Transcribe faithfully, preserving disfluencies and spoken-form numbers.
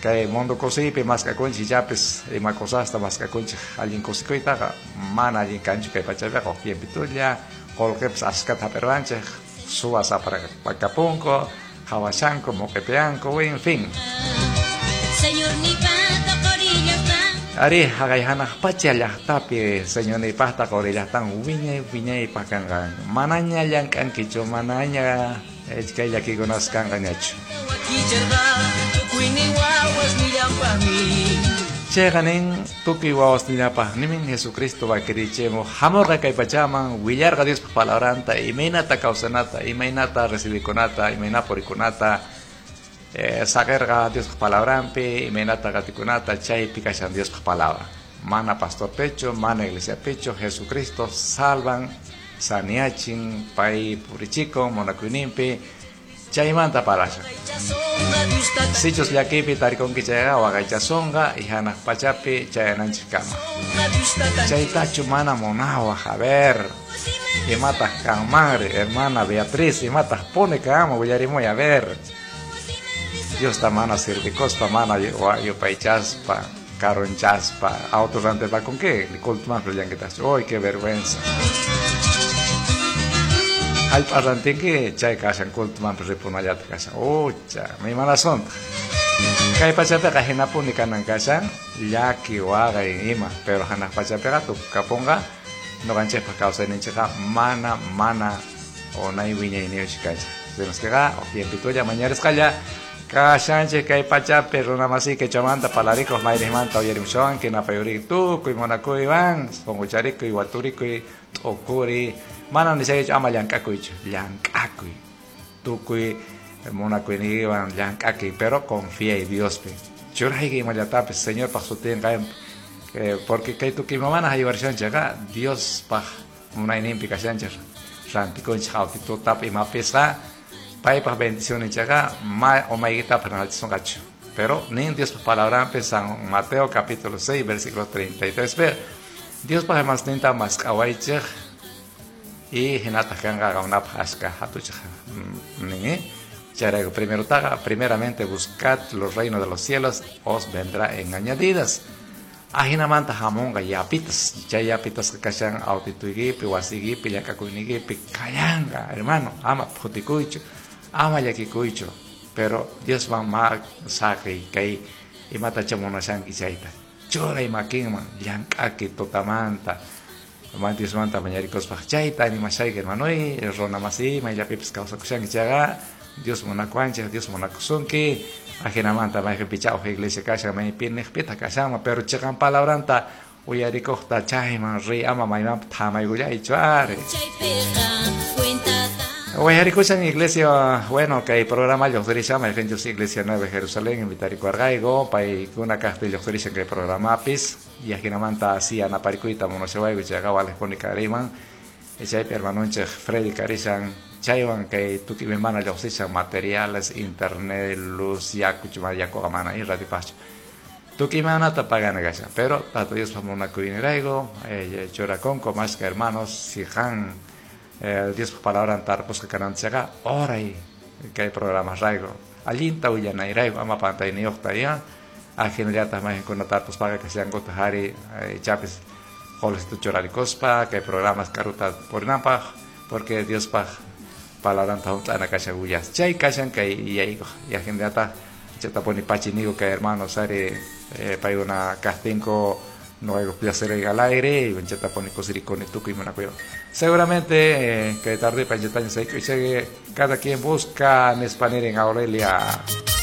kay mundo cosipi mas kakunchi chapis ima cosasta mas kakunchi alguien cosikoita mana alguien kanchu kay pachapi ko pitulla kolkeps askata peruanche suasa para Pacapunco, Hawashanco, Moquepeanco, en fin. Ari hagayhana pachalla tapi señor ni pasta corilla tan ubiñe ubiñe pakangan mananya yang kan kicho mananya es que ya que conozcan gañacho cheganen tuki waos ni napa nimin Jesucristo va querichemo hamor ka kay pachaman willar ga Dios palabranta imenata causanata imenata recibiconata imena poriconata Eh, sacar Dios palabrampe, imenata gatikunata, chay picachan Dios palabra. Mana pastor pecho, mana iglesia pecho, Jesucristo salvan, saniachin, pai purichico, monacuinimpe, chay manta parasha. Sichos yakipi tarikon kichaga, wagaichasonga, y hana pachapi, chayananchikama. Chay tachu mana monawa, a ver. Y matas can madre, hermana Beatriz, y matas pone cama, voy a ver. Dios ta mana sirvicos pa mana yo pa chaspa, carro en chaspa, autos ante pa con qué, ni culto más brillan que tas. Hoy qué vergüenza. Al parante que chay casa en culto más repona ya te casa. Ocha, mi mala son. Kay pachape ka hinapon ni kanan casa, ya que waga en ima, pero hanas pachape ka tu kaponga no ganche pa causa ni chica mana mana o nai viña ni chica. Se nos queda o bien pito ya mañana es calla. Kashanche kay pachape runa masi que chamanta palaricos maires manta oyerim shon que na payuri tu kui monaco iban pongucharico y waturico y okuri mana ni se llama yankakuich yankakui tu kui monaco ni iban yankaki pero confía en Dios pe churai que mayata pe señor pa su ten kay porque kay tu ki mamana hay versión llega Dios pa una inimpica chancher rantico chao tu tap y mapesa pai pa bendiciones llega ma o maiguita para son gacho pero ni Dios palabra empezan Mateo capítulo seis versículo treinta y tres ver Dios pa más nenta más kawaiche y hinata kanga una pasca hatucha ni chara primero taga primeramente buscad los reinos de los cielos os vendrá en añadidas ahina manta hamonga yapitas ya yapitas que kashan autituigi piwasigi pillakakuinigi pikayanga hermano ama putikuicho ama yakikuicho pero Dios va ma saki kai y mata chamona sanki chaita chora y makin yankaki totamanta mantis manta mañaricos pa chaita ni masai hermano y rona masi maya pips causa kushan chaga Dios mona cuancha Dios mona kusunki ajena manta ma pichao iglesia casa ma pin pita casa pero chekan palabranta uyariko ta chaima ri ama ma tama iguya ichuare Hoy escuchan iglesia, bueno, que hay programa yo se llama el Jesús Iglesia Nueva Jerusalén, invitar y cuargaigo, para una casa yo se que programa pis y aquí na manta así ana paricuita mono se va y llega a les pone cariman, ese hay permanente Freddy Carizan, chaiwan que tú que me manda yo se materiales, internet, luz, ya cuchuma ya cogamana y ratipacho. Tú que me van a pagar gasa, pero tanto Dios como una cuiniraigo, eh chora conco más que hermanos, si han Eh, Dios palabra antar pues que canan chaga ora y que hay programas raigo allí ta uya na iraigo ama pantay ni okta ya a generar también con notar pues para que sean gotas hari chapes holes tu chorari cospa que hay programas caruta por napa porque Dios pa palabra antar una casa uyas chay casan que y ahí y a generar ta chata poni pachinigo que hermanos hari eh, para una castinco no hay placer al aire y vencheta pone cosiricón y tuco y monacuero. Seguramente eh, que tarde para que cada quien busca en español en Aurelia.